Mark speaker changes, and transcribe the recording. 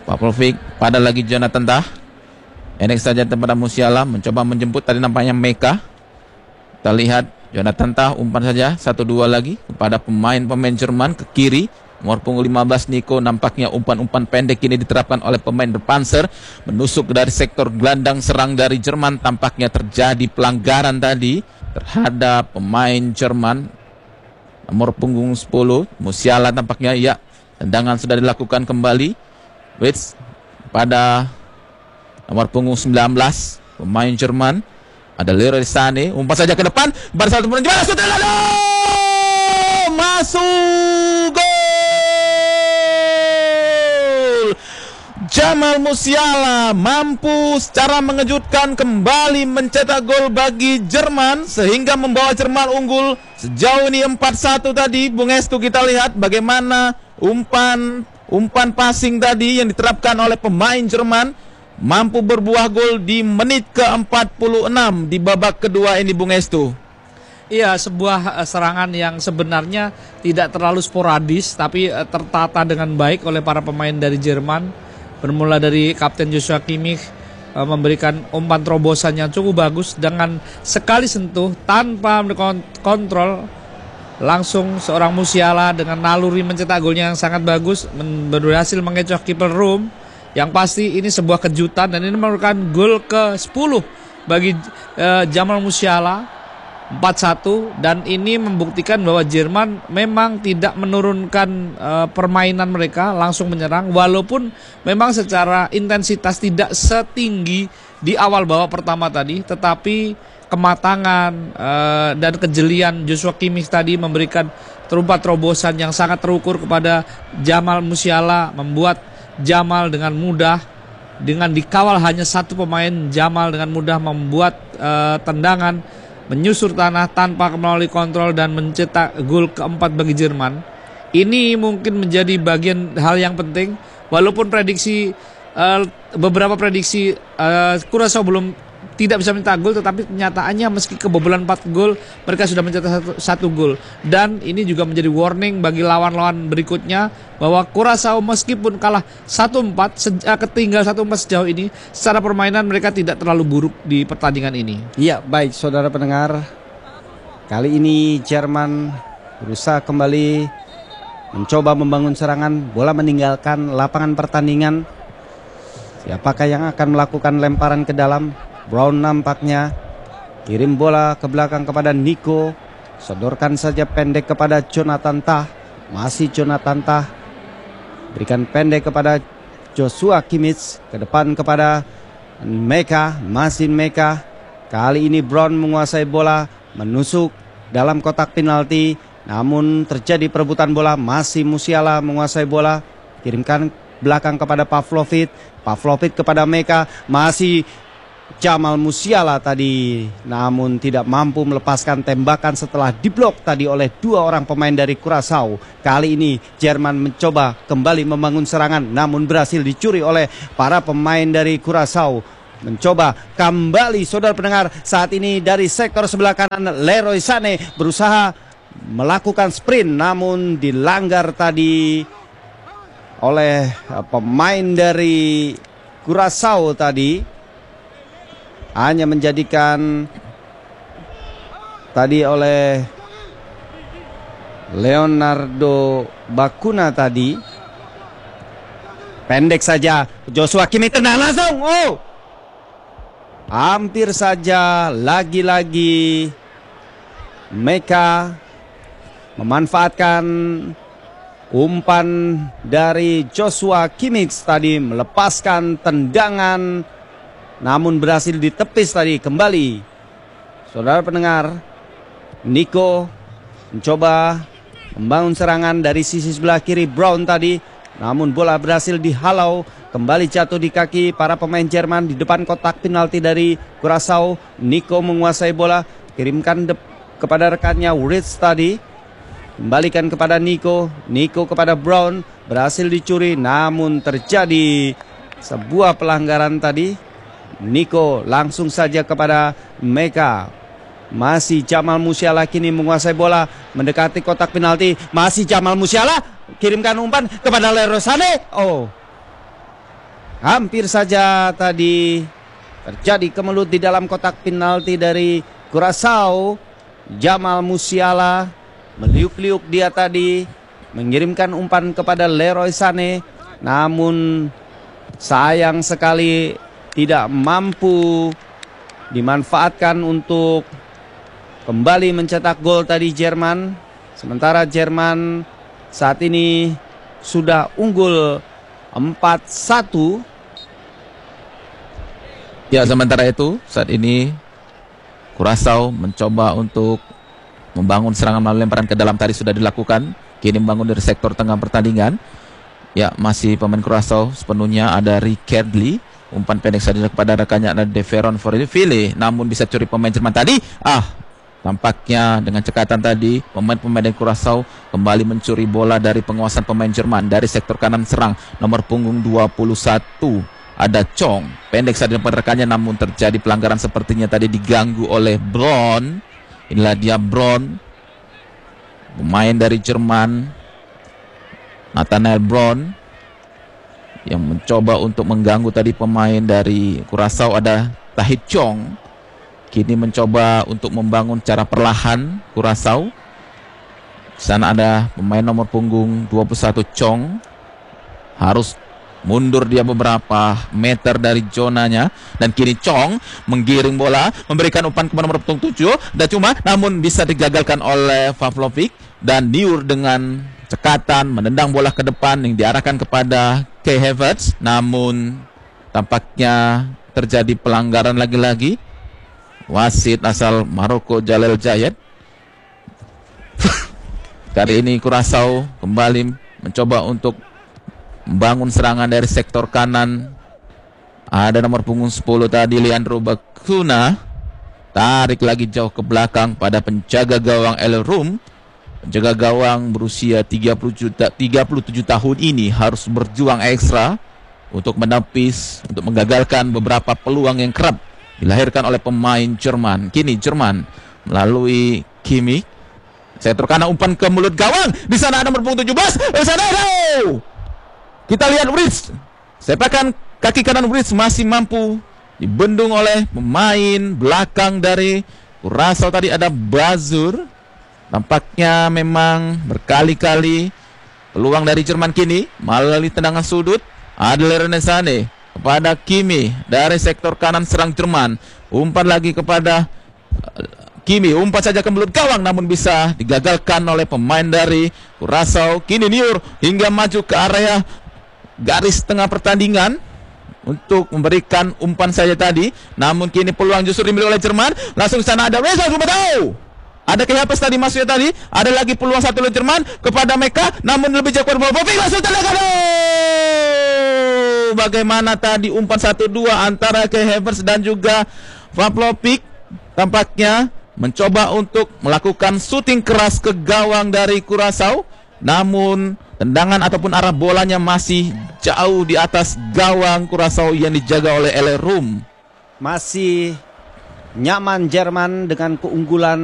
Speaker 1: Pavlovic pada lagi Jonathan Tah. Enek saja kepada Musiala, mencoba menjemput, tadi nampaknya Meka. Kita lihat Jonathan Tah umpan saja 1-2 lagi kepada pemain Jerman ke kiri. Nomor punggung 15 Nico, nampaknya umpan-umpan pendek ini diterapkan oleh pemain berpanser, menusuk dari sektor gelandang serang dari Jerman. Tampaknya terjadi pelanggaran tadi terhadap pemain Jerman nomor punggung 10 Musiala. Tampaknya ya, tendangan sudah dilakukan kembali. Wits pada nomor punggung 19 pemain Jerman. Ada Leroy Sané, umpan saja ke depan, baru satu menit, masuk gol! Jamal Musiala mampu secara mengejutkan kembali mencetak gol bagi Jerman, sehingga membawa Jerman unggul sejauh ini 4-1 tadi. Bung Estu, kita lihat bagaimana umpan passing tadi yang diterapkan oleh pemain Jerman mampu berbuah gol di menit ke-46 di babak kedua ini, Bung Estu.
Speaker 2: Iya, sebuah serangan yang sebenarnya tidak terlalu sporadis, tapi tertata dengan baik oleh para pemain dari Jerman. Bermula dari Kapten Joshua Kimmich memberikan umpan terobosan yang cukup bagus dengan sekali sentuh tanpa kontrol. Langsung seorang Musiala dengan naluri mencetak golnya yang sangat bagus, berhasil mengecoh kiper Rum. Yang pasti ini sebuah kejutan dan ini merupakan gol ke-10 bagi Jamal Musiala, 4-1, dan ini membuktikan bahwa Jerman memang tidak menurunkan permainan mereka, langsung menyerang walaupun memang secara intensitas tidak setinggi di awal babak pertama tadi, tetapi kematangan dan kejelian Joshua Kimmich tadi memberikan terobosan yang sangat terukur kepada Jamal Musiala, membuat Jamal dengan mudah, dengan dikawal hanya satu pemain, Jamal dengan mudah membuat tendangan menyusur tanah tanpa melalui kontrol dan mencetak gol keempat bagi Jerman. Ini mungkin menjadi bagian hal yang penting, walaupun beberapa prediksi Curaçao belum tidak bisa mencetak gol, tetapi kenyataannya meski kebobolan 4 gol, mereka sudah mencetak satu gol. Dan ini juga menjadi warning bagi lawan-lawan berikutnya bahwa Curaçao meskipun kalah 1-4, ketinggal 1-4 sejauh ini, secara permainan mereka tidak terlalu buruk di pertandingan ini.
Speaker 3: Iya, baik saudara pendengar. Kali ini Jerman berusaha kembali mencoba membangun serangan, bola meninggalkan lapangan pertandingan. Siapakah yang akan melakukan lemparan ke dalam? Brown nampaknya kirim bola ke belakang kepada Nico, sodorkan saja pendek kepada Jonathan Tah. Masih Jonathan Tah, berikan pendek kepada Joshua Kimmich, ke depan kepada Meka, masih Meka. Kali ini Brown menguasai bola, menusuk dalam kotak penalti, namun terjadi perebutan bola. Masih Musiala menguasai bola, kirimkan belakang kepada Pavlovic, Pavlovic kepada Meka, masih Jamal Musiala tadi, namun tidak mampu melepaskan tembakan setelah diblok tadi oleh dua orang pemain dari Curaçao. Kali ini Jerman mencoba kembali membangun serangan, namun berhasil dicuri oleh para pemain dari Curaçao. Mencoba kembali saudara pendengar, saat ini dari sektor sebelah kanan Leroy Sané berusaha melakukan sprint, namun dilanggar tadi oleh pemain dari Curaçao tadi. Hanya menjadikan tadi oleh Leonardo Bacuna tadi. Pendek saja Joshua Kimmich, tendang langsung. Oh, hampir saja lagi-lagi Meka memanfaatkan umpan dari Joshua Kimmich tadi, melepaskan tendangan, namun berhasil ditepis tadi kembali. Saudara pendengar, Nico mencoba membangun serangan dari sisi sebelah kiri Brown tadi, namun bola berhasil dihalau, kembali jatuh di kaki para pemain Jerman di depan kotak penalti dari Curaçao. Nico menguasai bola, kirimkan kepada rekannya Ritz tadi, kembalikan kepada Nico, Nico kepada Brown, berhasil dicuri, namun terjadi sebuah pelanggaran tadi. Nico langsung saja kepada Meka. Masih Jamal Musiala kini menguasai bola, mendekati kotak penalti. Masih Jamal Musiala, kirimkan umpan kepada Leroy Sané. Oh, Hampir saja tadi terjadi kemelut di dalam kotak penalti dari Curaçao. Jamal Musiala meliuk-liuk dia tadi, mengirimkan umpan kepada Leroy Sané, namun sayang sekali tidak mampu dimanfaatkan untuk kembali mencetak gol tadi Jerman. Sementara Jerman saat ini sudah unggul 4-1.
Speaker 1: Ya, sementara itu saat ini Curaçao mencoba untuk membangun serangan melalui lemparan ke dalam tadi sudah dilakukan. Kini membangun dari sektor tengah pertandingan. Ya, masih pemain Curaçao sepenuhnya ada Ricardly. Umpan pendek saja kepada rekannya ada Deveron Forville. Namun bisa curi pemain Jerman tadi. Tampaknya dengan cekatan tadi pemain-pemain dari Curaçao kembali mencuri bola dari penguasaan pemain Jerman dari sektor kanan serang nomor punggung 21. Ada Chong, pendek saja depan rekannya, namun terjadi pelanggaran sepertinya tadi diganggu oleh Braun. Inilah dia Braun, pemain dari Jerman, Nathanael Braun, yang mencoba untuk mengganggu tadi pemain dari Curaçao. Ada Tahith Chong, kini mencoba untuk membangun secara perlahan Curaçao. Di sana ada pemain nomor punggung 21 Chong, harus mundur dia beberapa meter dari zonanya. Dan kini Chong menggiring bola, memberikan umpan kepada nomor punggung 7 dan namun bisa digagalkan oleh Pavlovic. Dan Niur dengan cekatan menendang bola ke depan yang diarahkan kepada Kai Havertz, namun tampaknya terjadi pelanggaran lagi-lagi. Wasit asal Maroko Jalel Jayed. Kali ini Curaçao kembali mencoba untuk membangun serangan dari sektor kanan. Ada nomor punggung 10 tadi Leandro Bacuna, tarik lagi jauh ke belakang pada penjaga gawang El Rum. Penjaga gawang berusia 37 tahun ini harus berjuang ekstra untuk menepis, untuk menggagalkan beberapa peluang yang kerap dilahirkan oleh pemain Jerman. Kini Jerman melalui Kimmich, sektor kanan umpan ke mulut gawang. Di sana ada nomor punggung 17. Di sana ada. Kita lihat Wright, sepakan kaki kanan Wright masih mampu dibendung oleh pemain belakang dari Curaçao tadi ada Bazur. Tampaknya memang berkali-kali peluang dari Jerman kini melalui tendangan sudut. Ada Leroy Sané kepada Kimmich dari sektor kanan serang Jerman. Umpan lagi kepada Kimmich, umpan saja ke mulut gawang namun bisa digagalkan oleh pemain dari Curaçao. Kini Niur hingga maju ke area garis tengah pertandingan untuk memberikan umpan saja tadi, namun kini peluang justru dimiliki oleh Jerman. Langsung ke sana ada Reza Zubatau, ada Havertz tadi masuknya tadi, ada lagi peluang satu oleh Jerman kepada Meka, namun lebih jauh kepada Pavlovic. Langsung tendangan. Bagaimana tadi umpan 1-2 antara Havertz dan juga Pavlovic, tampaknya mencoba untuk melakukan syuting keras ke gawang dari Curaçao, namun tendangan ataupun arah bolanya masih jauh di atas gawang Curaçao yang dijaga oleh El Rum.
Speaker 3: Masih nyaman Jerman dengan keunggulan